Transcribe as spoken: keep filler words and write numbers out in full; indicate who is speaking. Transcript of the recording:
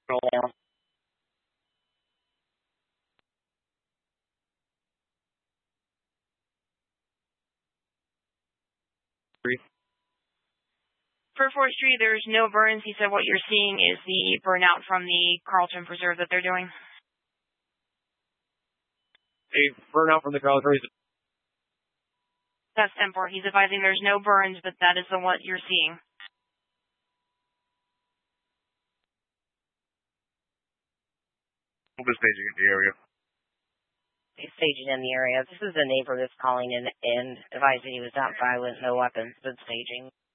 Speaker 1: Roll down. Three.
Speaker 2: For forestry, there's no burns. He said what you're seeing is the burnout from the Carlton Preserve that they're doing.
Speaker 1: A burnout from the Carlton Preserve.
Speaker 2: That's ten four. He's advising there's no burns, but that is the what you're seeing.
Speaker 1: Mobile staging in the area.
Speaker 3: He's staging in the area. This is a neighbor that's calling in and advising he was not violent, no weapons, but staging.